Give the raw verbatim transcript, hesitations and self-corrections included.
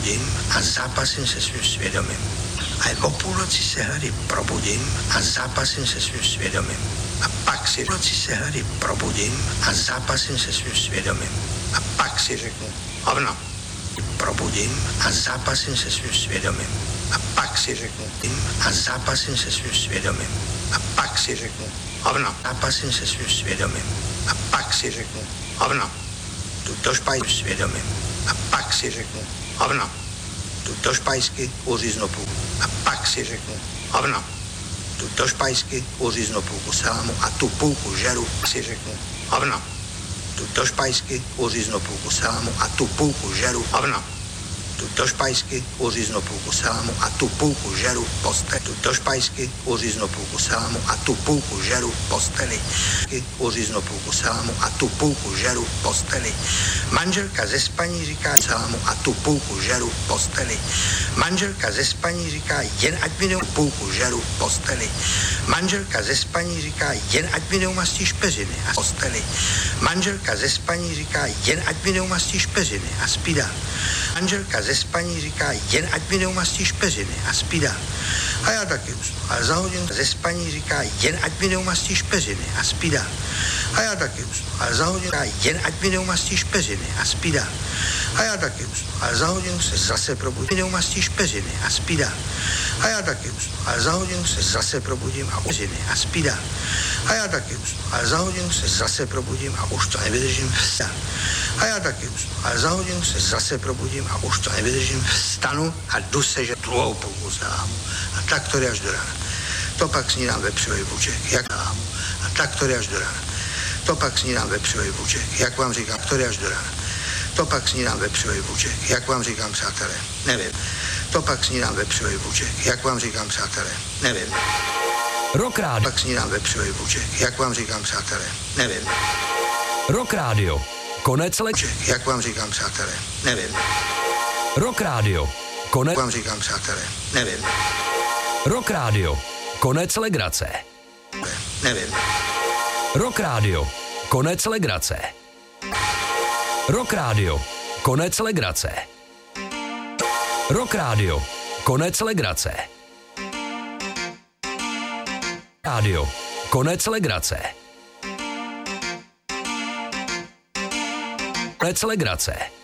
probudím a zápasím se svým svědomím. A o půlnoci se hlady probudím a zápasím se svým svědomím. A pak si noci se hlady probudím a zápasím se svým svědomím. A pak si řeknu, hovno, probudím a zápasím se svým svědomím. A pak si řeknu, a zápasím se svým svědomím. A pak si řeknu, hovno, zápasím se svým svědomím. A pak si řeknu, hovno, tu do špajsky svědomím. A pak si řeknu, hovno, tu do špajsky uříznu půlku. A pak si řeknu, hovno, tu do špajsky uříznu půlku salámu a tu půlku žeru si řeknu, hovno, tu do špajsky uříznu půlku salámu a tu půlku žeru, hovno, tu do špajsky uříznu půlku salámu a tu půlku žeru posteli. Tu do špajsky uříznu půlku salámu a tu půlku žeru posteli. Uříznu půlku salámu a tu půlku žeru posteli. Manželka ze spaní říká salámu a tu půlku žeru posteli. Manželka ze spaní říká jen ať mi půlku žeru posteli. Manželka ze spaní říká jen ať mi neumastíš peřiny a posteli. Manželka ze spaní říká jen ať mi neumastíš peřiny a spídá. Manželka ze spaní říká jen ať mi neumastíš peřiny a spídá. A já taky usnu. A za hodinu ze spaní říká jen ať mi neumastíš peřiny a spídá. A já taky usnu. A za hodinu říká jen ať mi neumastíš peřiny a spídá. A já taky usnu. A za hodinu se zase probudím. Neumastíš peřiny a spídá. A já taky usnu. A za hodinu se zase probudím a peřiny a spídá. A já taky usnu. A za hodinu se zase probudím a už to nevydržím vstát. A já taky usnu. A za hodinu se zase probudím a už to nevydržím, vstanu a jdu se, že druhou půlku salámu. A tak to jde až do rána. To pak snídám vepřový buček, jak salámu. A tak to jde až do rána. To pak snídám vepřový buček, jak vám říkám, to jde až do rána. To pak snídám vepřový buček, jak vám říkám, přátelé, nevím. To pak snídám vepřový buček, jak vám říkám, přátelé, nevím. Rock Radio. Pak snídám vepřový buček, jak vám říkám, přátelé, nevím. Rock Radio. Konec le... Jak vám říkám, přátelé, nevím. Rock Radio. Konec... Jak vám říkám, přátelé, nevím. Rock Radio. Konec legrace. Nevím. Rock Radio. Konec legrace. Rock Radio. Konec legrace. Rock Radio. Konec legrace. Radio. Konec legrace. Konec legrace.